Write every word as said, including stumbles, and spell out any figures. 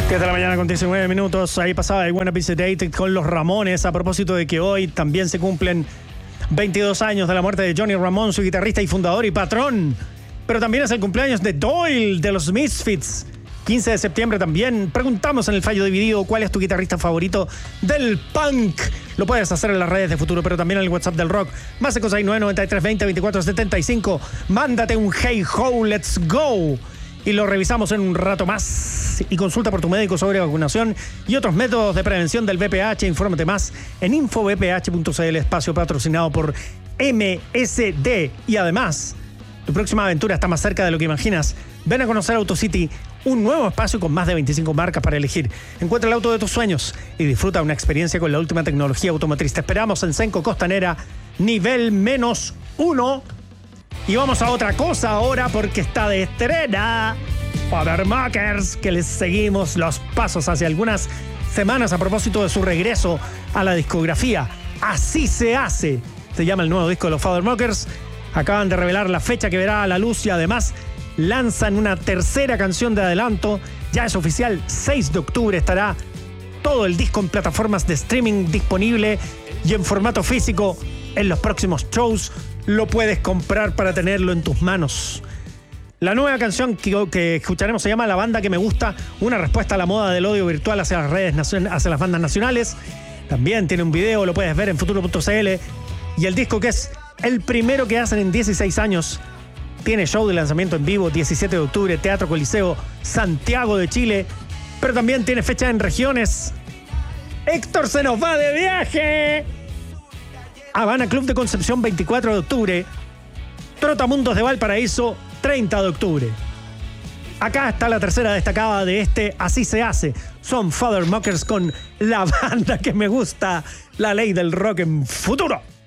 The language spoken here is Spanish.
diez de la mañana con diecinueve minutos. Ahí pasaba el Wanna Be Sedated con los Ramones. A propósito de que hoy también se cumplen veintidós años de la muerte de Johnny Ramone, su guitarrista y fundador y patrón. Pero también es el cumpleaños de Doyle, de los Misfits. quince de septiembre también. Preguntamos en el fallo dividido cuál es tu guitarrista favorito del punk. Lo puedes hacer en las redes de Futuro, pero también en el WhatsApp del rock. Más cinco seis nueve, nueve tres dos cero, veinticuatro setenta y cinco. Mándate un Hey Ho, let's go. Y lo revisamos en un rato más. Y consulta por tu médico sobre vacunación y otros métodos de prevención del V P H. Infórmate más en info v p h punto c l, espacio patrocinado por M S D. Y además, tu próxima aventura está más cerca de lo que imaginas. Ven a conocer AutoCity, un nuevo espacio con más de veinticinco marcas para elegir. Encuentra el auto de tus sueños y disfruta una experiencia con la última tecnología automotriz. Te esperamos en Senco Costanera, nivel menos uno. Y vamos a otra cosa ahora porque está de estrena Fathermuckers, que les seguimos los pasos hace algunas semanas a propósito de su regreso a la discografía. Así se hace. Se llama el nuevo disco de los Fathermuckers. Acaban de revelar la fecha que verá a la luz y además lanzan una tercera canción de adelanto. Ya es oficial, seis de octubre estará todo el disco en plataformas de streaming disponible y en formato físico en los próximos shows. Lo puedes comprar para tenerlo en tus manos. La nueva canción que, que escucharemos se llama La Banda que Me Gusta, una respuesta a la moda del odio virtual hacia las redes, hacia las bandas nacionales. También tiene un video, lo puedes ver en futuro punto c l. Y el disco, que es el primero que hacen en dieciséis años, tiene show de lanzamiento en vivo, diecisiete de octubre, Teatro Coliseo, Santiago de Chile. Pero también tiene fecha en regiones. Héctor se nos va de viaje. Habana Club de Concepción, veinticuatro de octubre. Trotamundos de Valparaíso, treinta de octubre. Acá está la tercera destacada de este Así se hace. Son Fathermuckers con La Banda que Me Gusta, la ley del rock en Futuro.